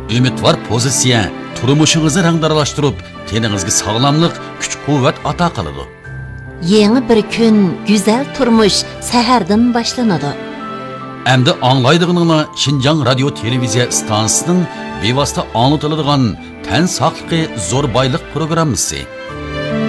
Ümidvar pozitsiya turmushingizni rangdaralashtirib, teningizga sog'lomlik, kuch-quvvat ato qiladi. Yeni bir kun, güzel turmush sahardan boshlanadi. Endi anglaydig'iningni Xinjiang radio televiziya stansiyasining bevosita anlatiladigan tan saqligi zo'r boylik programmasi.